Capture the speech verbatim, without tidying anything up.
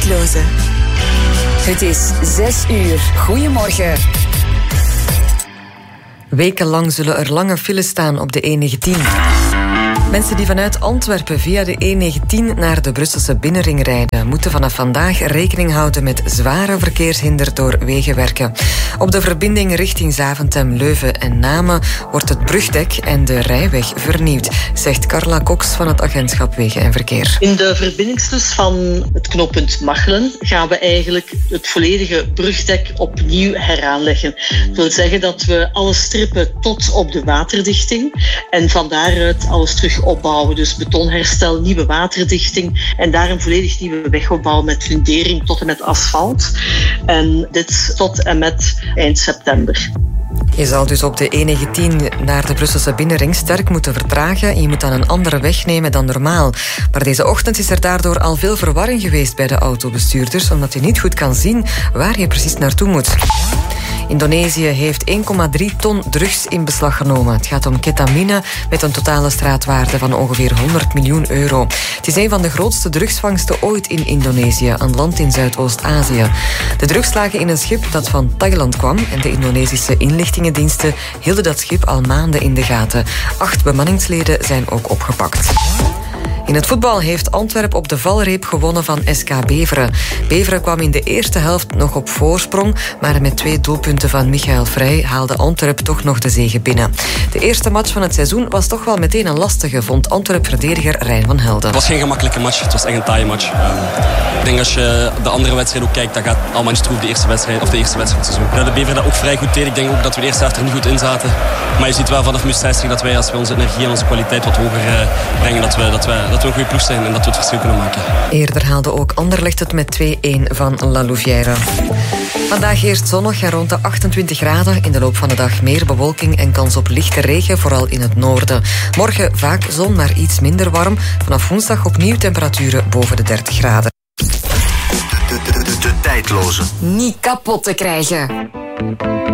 tijdloze. Het is zes uur. Goedemorgen. Wekenlang zullen er lange files staan op de E negentien. Mensen die vanuit Antwerpen via de E negentien naar de Brusselse binnenring rijden, moeten vanaf vandaag rekening houden met zware verkeershinder door wegenwerken. Op de verbinding richting Zaventem, Leuven en Namen wordt het brugdek en de rijweg vernieuwd, zegt Carla Cox van het agentschap Wegen en Verkeer. In de verbindingstus van het knooppunt Machelen gaan we eigenlijk het volledige brugdek opnieuw heraanleggen. Dat wil zeggen dat we alle strippen tot op de waterdichting en van daaruit alles terug opbouwen. Dus betonherstel, nieuwe waterdichting en daar een volledig nieuwe weg opbouwen met fundering tot en met asfalt. En dit tot en met eind september. Je zal dus op de E negentien naar de Brusselse binnenring sterk moeten vertragen en je moet dan een andere weg nemen dan normaal. Maar deze ochtend is er daardoor al veel verwarring geweest bij de autobestuurders, omdat je niet goed kan zien waar je precies naartoe moet. Indonesië heeft één komma drie ton drugs in beslag genomen. Het gaat om ketamine met een totale straatwaarde van ongeveer honderd miljoen euro. Het is een van de grootste drugsvangsten ooit in Indonesië, een land in Zuidoost-Azië. De drugs lagen in een schip dat van Thailand kwam en de Indonesische inlichtingendiensten hielden dat schip al maanden in de gaten. Acht bemanningsleden zijn ook opgepakt. In het voetbal heeft Antwerpen op de valreep gewonnen van S K Beveren. Beveren kwam in de eerste helft nog op voorsprong, maar met twee doelpunten van Michael Vrij haalde Antwerpen toch nog de zege binnen. De eerste match van het seizoen was toch wel meteen een lastige, vond Antwerp-verdediger Rijn van Helden. Het was geen gemakkelijke match, het was echt een taaie match. Um, ik denk als je de andere wedstrijd ook kijkt, dan gaat allemaal niet de eerste wedstrijd of de eerste wedstrijd van het seizoen. Dat de Beveren dat ook vrij goed deed. Ik denk ook dat we de eerste helft er niet goed in zaten. Maar je ziet wel vanaf minuut zestig dat wij, als we onze energie en onze kwaliteit wat hoger uh, brengen, dat we, dat, we, dat we een goede ploeg zijn en dat we het verschil kunnen maken. Eerder haalde ook Anderlecht het met twee-een van La Louvière. Vandaag eerst zonnig en rond de achtentwintig graden. In de loop van de dag meer bewolking en kans op lichte regen, vooral in het noorden. Morgen vaak zon, maar iets minder warm. Vanaf woensdag opnieuw temperaturen boven de dertig graden. De, de, de, de, de tijdloze. Niet kapot te krijgen.